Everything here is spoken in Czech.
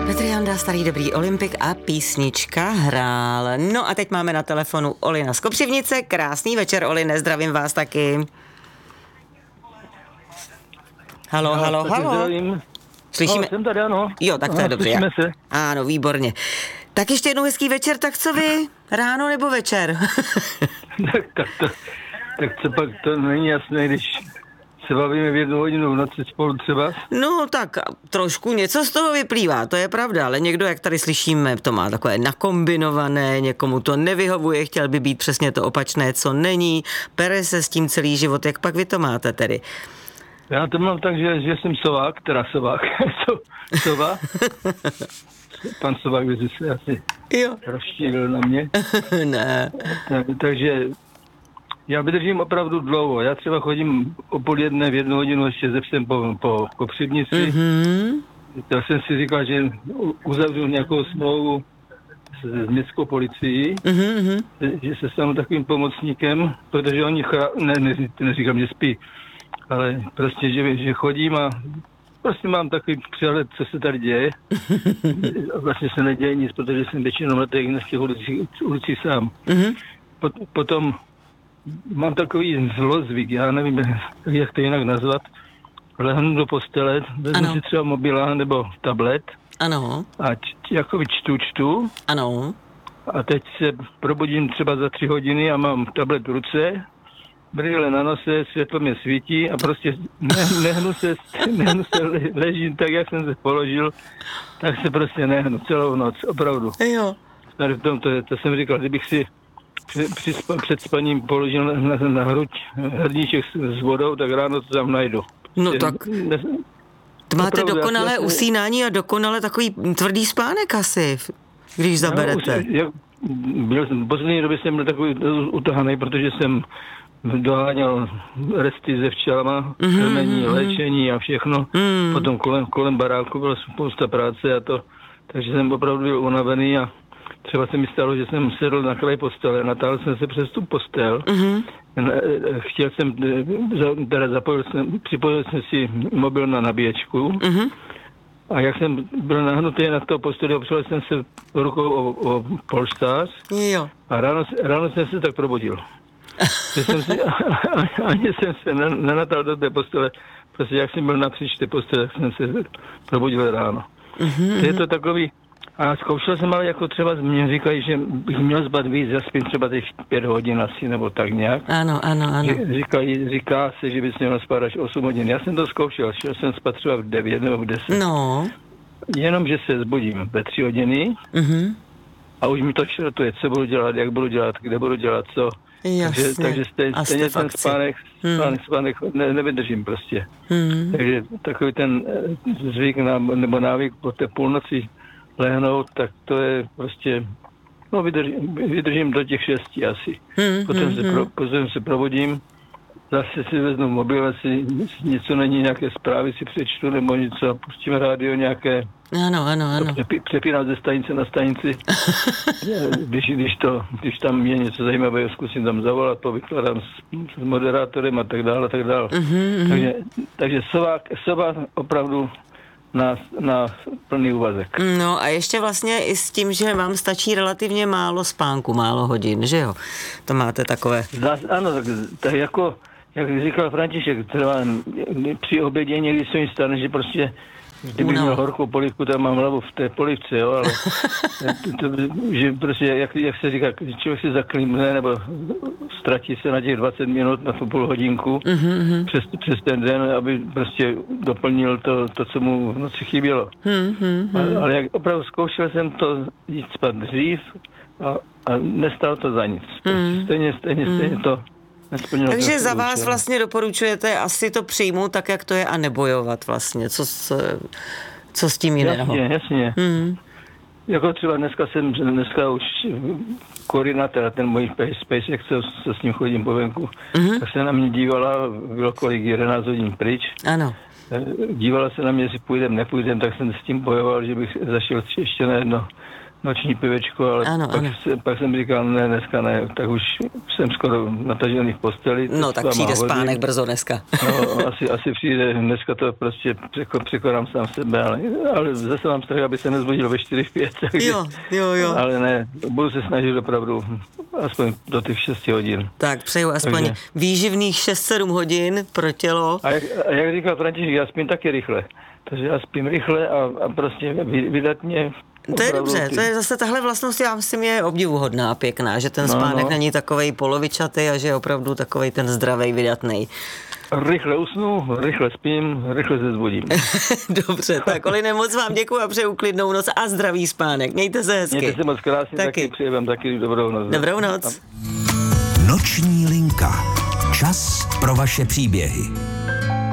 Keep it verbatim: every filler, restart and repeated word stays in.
Petr Janda, starý dobrý olympik a písnička hrál. No a teď máme na telefonu Olina z Kopřivnice. Krásný večer, Oline, zdravím vás taky. Halo, Já halo, halo. Zdravím. Slyšíme? No, jsem tady, ano. Jo, tak to je dobrý. Se. Ano, výborně. Tak ještě jednou hezký večer, tak co vy? Ráno nebo večer? tak, tak, to, tak co pak, to není jasné, když se bavíme v jednu hodinu v noci spolu třeba? No tak trošku něco z toho vyplývá, to je pravda, ale někdo, jak tady slyšíme, to má takové nakombinované, někomu to nevyhovuje, chtěl by být přesně to opačné, co není, pere se s tím celý život, jak pak vy to máte tedy? Já to mám tak, že, že jsem sovák, teda sovák, sova. Pan Sovák by se asi jo. rozštířil na mě. ne. Tak, takže já vydržím opravdu dlouho. Já třeba chodím o půl jedné v jednu hodinu ještě ze všem po, po Kopřivnici. Mm-hmm. Já jsem si říkal, že uzavřu nějakou smlouvu s, s městskou policií, Mm-hmm. že se stanu takovým pomocníkem, protože oni, chra... ne, ne, neříkám, že spí, ale prostě, že, že chodím a prostě mám takový přehled, co se tady děje. Vlastně se neděje nic, protože jsem většinou na těch, na těch ulicích, ulicích sám. Mm-hmm. Pot, potom mám takový zlozvyk, já nevím, jak to jinak nazvat. Lehnu do postele, vezmu si třeba mobila nebo tablet. Ano. A č, jakoby čtu, čtu. Ano. A teď se probudím třeba za tři hodiny a mám tablet v ruce, brýle na nose, světlo mě svítí a prostě ne, nehnu se, nehnu se le, ležím tak, jak jsem se položil, tak se prostě nehnu celou noc, opravdu. Jo. Tady v tom, to, to jsem říkal, kdybych si při, při, před spaním položil na, na, na hruď hrníček s, s vodou, tak ráno to tam najdu. No tak ne, to máte opravdu, dokonalé já, usínání a dokonale takový tvrdý spánek asi, když zaberete. No, já, byl jsem, v poslední době jsem byl takový utahaný, protože jsem doháněl resty se včelama, mm-hmm, krmení, mm-hmm. léčení a všechno. Mm. Potom kolem, kolem baráku byla spousta práce a to, takže jsem opravdu byl unavený a třeba se mi stalo, že jsem sedl na kraj postele, natáhl jsem se přes tu postel, mm-hmm. chtěl jsem, teda zapojil jsem, připojil jsem si mobil na nabíječku mm-hmm. a jak jsem byl nahnutý na to posteli, opřel jsem se rukou o, o polštář jo. a ráno, ráno jsem se tak probudil. Že jsem si, ani jsem se nenatal do té postele, prostě jak jsem byl napříč té postele, tak jsem se probudil ráno. Mm-hmm. Je to takový, a zkoušel jsem, ale jako třeba mě říkají, že bych měl zbat víc, já spím třeba těch pět hodin asi, nebo tak nějak. Ano, ano, ano. Říkají, říká se, že bys měl spát až osm hodin. Já jsem to zkoušel, šel jsem spát třeba v devět nebo v deset. No. Jenom, že se zbudím ve tři hodiny mm-hmm. a už mi to šrotuje, co budu dělat, jak budu dělat, kde budu dělat, co. Jasně. Takže, takže stejně, stejně ten spánek, spánek, spánek ne, nevydržím prostě. Hmm. Takže takový ten zvyk na, nebo návyk po té půlnoci lehnout, tak to je prostě, no vydržím, vydržím do těch šesti asi. Hmm, potom, hmm, se pro, potom se probudím, zase si veznu mobil, asi něco není, nějaké zprávy si přečtu nebo něco a pustím rádio nějaké. Ano, ano, ano. Přepínat ze stanice na stanici. když, když, to, když tam je něco zajímavého, zkusím tam zavolat, povykladám s, s moderátorem a tak dále, a tak dále. Mm-hmm. Takže, takže sovák, sova opravdu na, na plný úvazek. No a ještě vlastně i s tím, že vám stačí relativně málo spánku, málo hodin, že jo? To máte takové. Zás, ano, tak, tak jako, jak říkal František, třeba při obědě někdy se mi stane, že prostě kdybych no. měl horkou polivku, tam mám hlavu v té polivce, jo, ale to, to, že prostě, jak, jak se říká, člověk se zaklímne, nebo ztratí se na těch dvacet minut, na tu půl hodinku, mm-hmm. přes, přes ten den, aby prostě doplnil to, to co mu v noci chybělo. Mm-hmm. Ale, ale jak opravdu zkoušel jsem to jít spát dřív a, a nestalo to za nic. Mm-hmm. Stejně, stejně, stejně to Takže za vás vlastně doporučujete asi to přijmout tak, jak to je a nebojovat vlastně. Co s, co s tím jiného? Jasně, jasně. Hmm. Jako třeba dneska jsem, dneska už Korina, teda ten můj SpaceX, co, co s ním chodím po venku, hmm. tak se na mě dívala, bylo kolik jedenáct hodin pryč. Ano. Dívala se na mě, jestli půjdem, nepůjdem, tak jsem s tím bojoval, že bych zašel ještě na jedno noční pivečko, ale ano, pak, ano. Se, pak jsem říkal, ne, dneska ne, tak už jsem skoro natažený v posteli. No tak přijde hodin. spánek brzo dneska. No, asi, asi přijde, dneska to prostě překo, překonám sám sebe, ale, ale zase mám strach, aby se nezbudil ve čtyři pět. Takže, Jo, jo, jo. Ale ne, budu se snažit opravdu aspoň do těch šesti hodin. Tak přeju aspoň Takže. výživných šest sedm hodin pro tělo. A jak, a jak říkal František, já spím taky rychle. Takže já spím rychle a, a prostě vydatně. To je dobře, ty... to je zase tahle vlastnost, já myslím, je obdivuhodná a pěkná, že ten no, spánek no. není takovej polovičatý a že je opravdu takovej ten zdravej, vydatnej. Rychle usnu, rychle spím, rychle se zbudím. Dobře, tak Oline, moc vám děkuji a přeju klidnou noc a zdravý spánek. Mějte se hezky. Mějte se moc krásně, taky, taky přeji vám taky dobrou noc. Dobrou noc. Noční linka. Čas pro vaše příběhy.